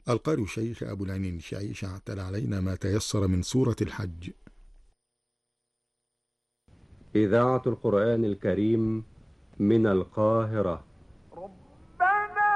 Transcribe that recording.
القارئ الشيخ أبو العينين الشعيش اعتلى علينا ما تيسر من سورة الحج. إذاعة القرآن الكريم من القاهرة.